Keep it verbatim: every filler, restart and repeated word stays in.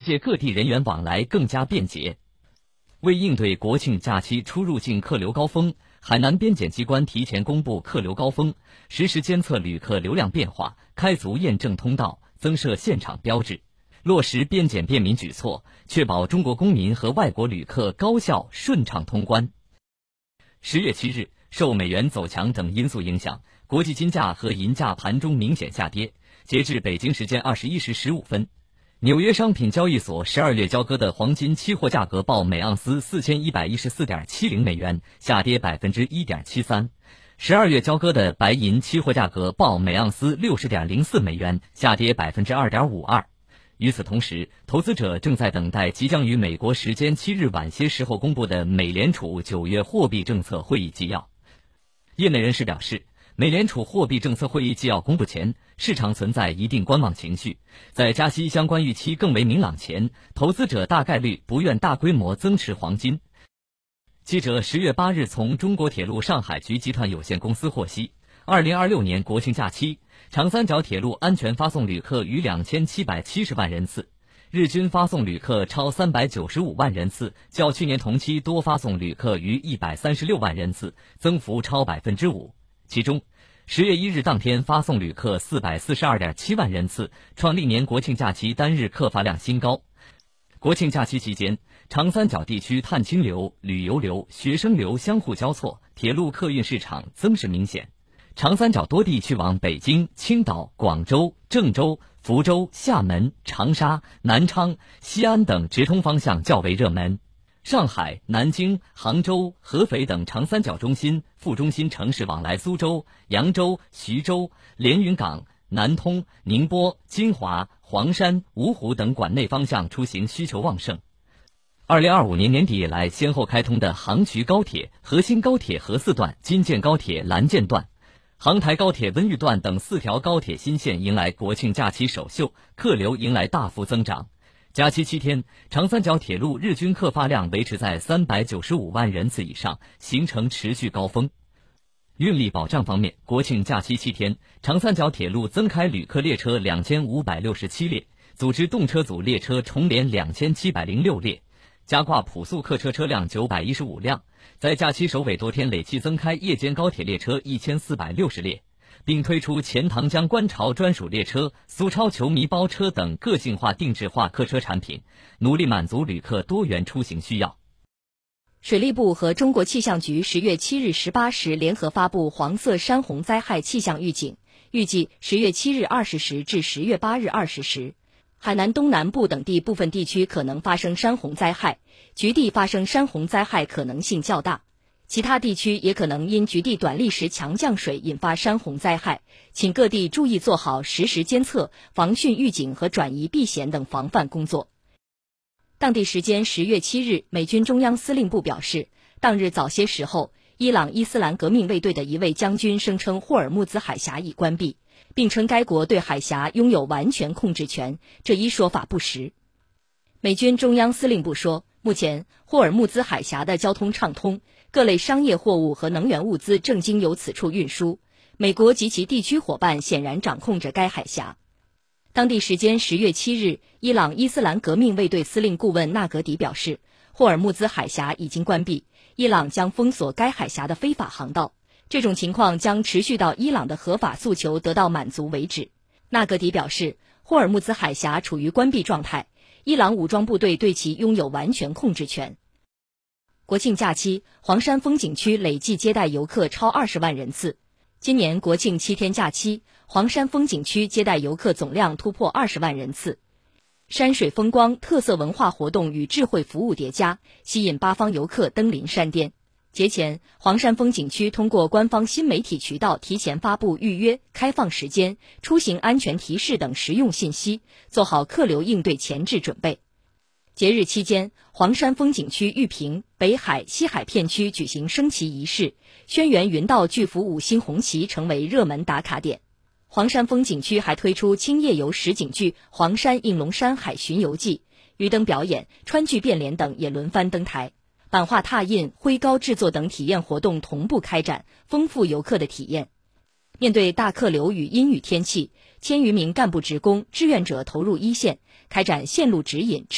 界各地人员往来更加便捷。为应对国庆假期出入境客流高峰，海南边检机关提前公布客流高峰，实时监测旅客流量变化，开足验证通道，增设现场标志，落实边检便民举措，确保中国公民和外国旅客高效顺畅通关。十月七日，受美元走强等因素影响，国际金价和银价盘中明显下跌。截至北京时间二十一时十五分，纽约商品交易所十二月交割的黄金期货价格报每盎司四千一百一十四点七零美元，下跌百分之一点七三。十二月交割的白银期货价格报每盎司六十点零四美元，下跌百分之二点五二。与此同时，投资者正在等待即将于美国时间七日晚些时候公布的美联储九月货币政策会议纪要。业内人士表示，美联储货币政策会议纪要公布前，市场存在一定观望情绪，在加息相关预期更为明朗前，投资者大概率不愿大规模增持黄金。记者十月八日从中国铁路上海局集团有限公司获悉，二零二六年国庆假期，长三角铁路安全发送旅客逾两千七百七十万人次，日均发送旅客超三百九十五万人次，较去年同期多发送旅客逾一百三十六万人次，增幅超百分之五。其中，十月一日当天发送旅客四百四十二点七万人次，创历年国庆假期单日客发量新高。国庆假期期间，长三角地区探亲流、旅游流、学生流相互交错，铁路客运市场增势明显。长三角多地去往北京、青岛、广州、郑州、福州、厦门、长沙、南昌、西安等直通方向较为热门。上海、南京、杭州、合肥等长三角中心、副中心城市往来苏州、扬州、徐州、连云港、南通、宁波、金华、黄山、芜湖等管内方向出行需求旺盛。二零二五年年底以来先后开通的杭衢高铁、河新高铁河四段、京建高铁蓝建段、杭台高铁温榆段等四条高铁新线迎来国庆假期首秀，客流迎来大幅增长。假期七天，长三角铁路日均客发量维持在三百九十五万人次以上，形成持续高峰。运力保障方面，国庆假期七天，长三角铁路增开旅客列车两千五百六十七列，组织动车组列车重联两千七百零六列，加挂普速客车车辆九百一十五辆，在假期首尾多天累计增开夜间高铁列车一千四百六十列，并推出钱塘江观潮专属列车、苏超球迷包车等个性化定制化客车产品，努力满足旅客多元出行需要。 水利部和中国气象局十月七日十八时联合发布黄色山洪灾害气象预警，预计十月七日二十时至十月八日二十时，海南东南部等地部分地区可能发生山洪灾害，局地发生山洪灾害可能性较大。其他地区也可能因局地短历时强降水引发山洪灾害，请各地注意做好实时监测、防汛预警和转移避险等防范工作。当地时间十月七日，美军中央司令部表示，当日早些时候，伊朗伊斯兰革命卫队的一位将军声称霍尔木兹海峡已关闭，并称该国对海峡拥有完全控制权，这一说法不实。美军中央司令部说，目前霍尔木兹海峡的交通畅通，各类商业货物和能源物资正经由此处运输，美国及其地区伙伴显然掌控着该海峡。当地时间十月七日，伊朗伊斯兰革命卫队司令顾问纳格迪表示，霍尔木兹海峡已经关闭，伊朗将封锁该海峡的非法航道，这种情况将持续到伊朗的合法诉求得到满足为止。纳格迪表示，霍尔木兹海峡处于关闭状态，伊朗武装部队对其拥有完全控制权。国庆假期，黄山风景区累计接待游客超二十万人次。今年国庆七天假期，黄山风景区接待游客总量突破二十万人次。山水风光、特色文化活动与智慧服务叠加，吸引八方游客登临山巅。节前，黄山风景区通过官方新媒体渠道提前发布预约、开放时间、出行安全提示等实用信息，做好客流应对前置准备。节日期间，黄山风景区玉屏、北海、西海片区举行升旗仪式，轩辕云道巨幅五星红旗成为热门打卡点。黄山风景区还推出轻夜游实景剧《黄山应龙山海巡游记》，鱼灯表演、川剧变脸等也轮番登台，版画拓印、徽糕制作等体验活动同步开展，丰富游客的体验。面对大客流与阴雨天气，千余名干部职工、志愿者投入一线，开展线路指引、